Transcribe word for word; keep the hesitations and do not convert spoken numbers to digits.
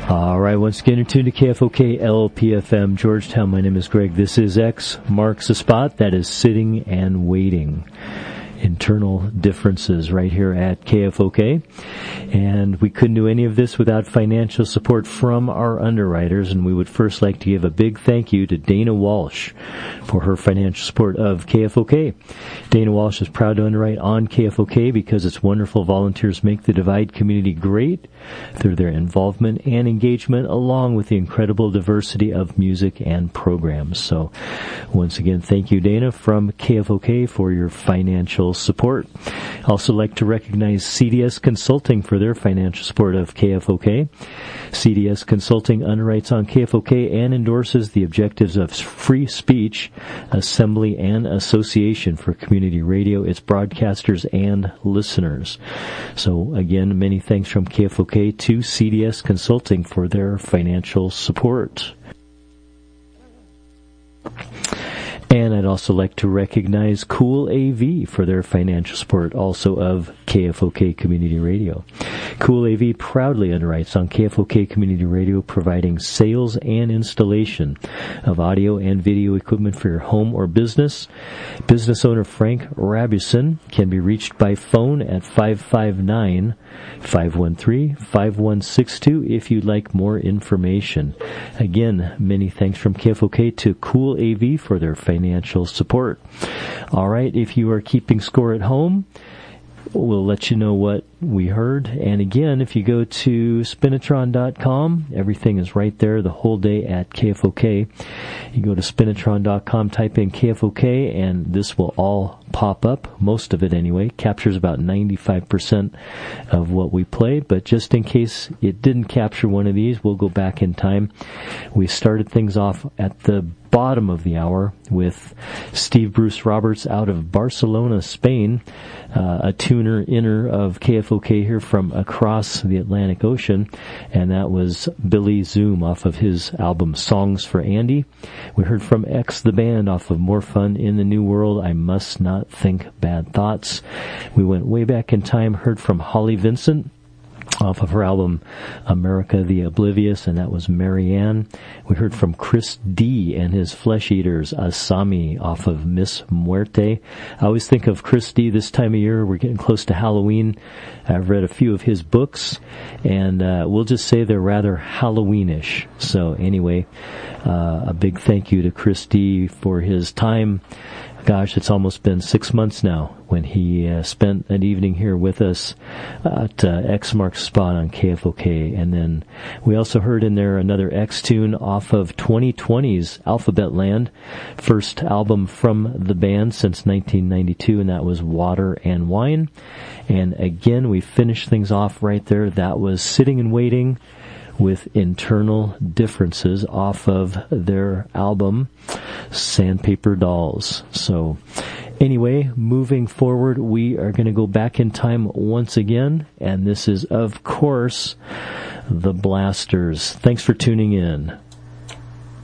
All right, once again, you're tuned to K F O K L P F M, Georgetown. My name is Greg. This is X Marks the Spot. That is Sitting and Waiting. Internal differences right here at K F O K. And we couldn't do any of this without financial support from our underwriters, and we would first like to give a big thank you to Dana Walsh for her financial support of K F O K. Dana Walsh is proud to underwrite on K F O K because its wonderful volunteers make the Divide community great through their involvement and engagement, along with the incredible diversity of music and programs. So once again, thank you, Dana, from K F O K for your financial support. I also like to recognize C D S Consulting for their financial support of K F O K. C D S Consulting underwrites on K F O K and endorses the objectives of free speech, assembly, and association for community radio, its broadcasters, and listeners. So again, many thanks from K F O K to C D S Consulting for their financial support. And I'd also like to recognize Cool A V for their financial support also of K F O K Community Radio. Cool A V proudly underwrites on K F O K Community Radio, providing sales and installation of audio and video equipment for your home or business. Business owner Frank Rabuson can be reached by phone at five five nine, five one three, five one six two if you'd like more information. Again, many thanks from K F O K to Cool A V for their financial support. All right, if you are keeping score at home, we'll let you know what we heard. And again, if you go to spinatron dot com, everything is right there the whole day at K F O K. You go to spinatron dot com, type in K F O K, and this will all pop up. Most of it anyway. Captures about ninety-five percent of what we play. But just in case it didn't capture one of these, we'll go back in time. We started things off at the bottom of the hour with Steve Bruce Roberts out of Barcelona, Spain, uh, a tuner inner of K F O K here from across the Atlantic Ocean, and that was Billy Zoom off of his album Songs for Andy. We heard from X the Band off of More Fun in the New World, I Must Not Think Bad Thoughts. We went way back in time, heard from Holly Vincent off of her album America the Oblivious, and that was Marianne. We heard from Chris D and his Flesh Eaters, Asami, off of Miss Muerte. I always think of Chris D this time of year. We're getting close to Halloween. I've read a few of his books, and uh, we'll just say they're rather Halloweenish. So anyway, uh, a big thank you to Chris D for his time. Gosh, it's almost been six months now when he uh, spent an evening here with us at uh, X Marks Spot on K F O K. And then we also heard in there another X tune off of twenty twenty's Alphabet Land, first album from the band since nineteen ninety-two, and that was Water and Wine. And again, we finished things off right there. That was Sitting and Waiting with Internal Differences off of their album Sandpaper Dolls. So anyway, moving forward, we are going to go back in time once again, and this is, of course, the Blasters. Thanks for tuning in.